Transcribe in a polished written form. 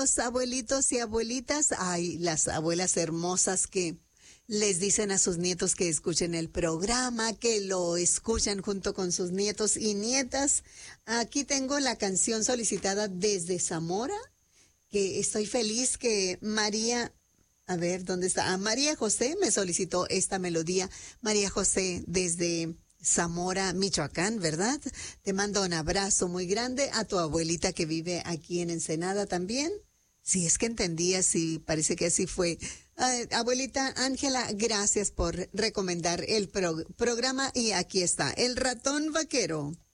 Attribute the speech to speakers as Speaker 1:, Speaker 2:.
Speaker 1: Los abuelitos y abuelitas, ay, las abuelas hermosas que les dicen a sus nietos que escuchen el programa, que lo escuchan junto con sus nietos y nietas. Aquí tengo la canción solicitada desde Zamora, que estoy feliz que María, a ver, ¿dónde está? María José me solicitó esta melodía. María José desde Zamora, Michoacán, ¿verdad? Te mando un abrazo muy grande a tu abuelita que vive aquí en Ensenada también. Si es que entendía, sí, parece que así fue. Abuelita Ángela, gracias por recomendar el programa y aquí está, El Ratón Vaquero.